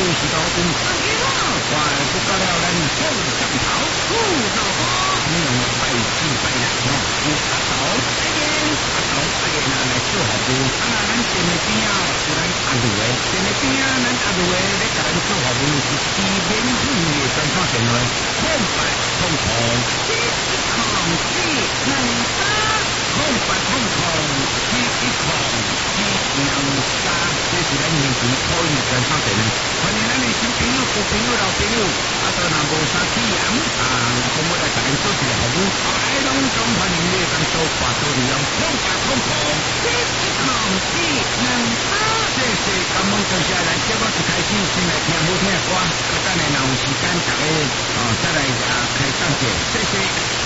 是到中山街啦，我不到了咱放上头，老哥，你用拜四拜六喏，有阿斗阿爷，来做服务，咱店的边啊，有咱阿路的，店的边啊，咱阿路的咧，甲咱做服务是基本款的专线电话，空白空空，一空四两三，空白空空，一空四两三，这是咱面前可以专线电话。欢迎咱的新朋友、旧朋友、老朋友，啊，都若无啥体验啊，咁我来甲恁做一个服务，爱拢总欢迎你当做挂做利用，空白空空，一空四两三，谢谢，感恩多谢来节目一开始先来听好听的歌，啊，等下若有时间大家再来开讲解，谢谢。